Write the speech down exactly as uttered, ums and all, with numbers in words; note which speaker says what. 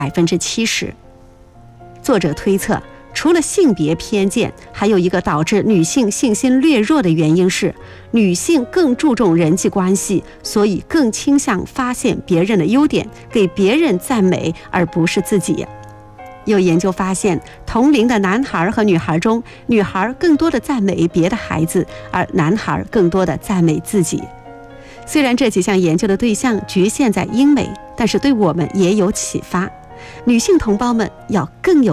Speaker 1: 百分之七十。作者推测，除了性别偏见，还有一个导致女性信心略弱的原因是，女性更注重人际关系，所以更倾向发现别人的优点，给别人赞美，而不是自己。有研究发现，同龄的男孩和女孩中，女孩更多的赞美别的孩子，而男孩更多的赞美自己。虽然这几项研究的对象局限在英美，但是对我们也有启发。女性同胞们要更有